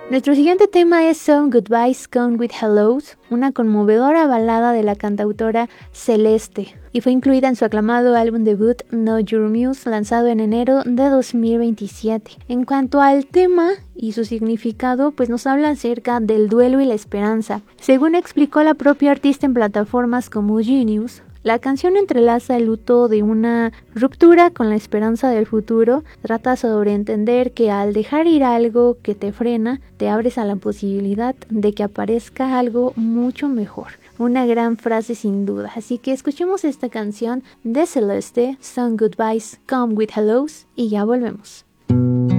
Nuestro siguiente tema es Some Goodbyes Come With Hellos, una conmovedora balada de la cantautora Celeste, y fue incluida en su aclamado álbum debut Know Your Muse, lanzado en enero de 2027. En cuanto al tema y su significado, pues nos habla acerca del duelo y la esperanza. Según explicó la propia artista en plataformas como Genius, la canción entrelaza el luto de una ruptura con la esperanza del futuro. Trata sobre entender que al dejar ir algo que te frena, te abres a la posibilidad de que aparezca algo mucho mejor. Una gran frase sin duda. Así que escuchemos esta canción de Celeste, Some Goodbyes Come With Hellos, y ya volvemos.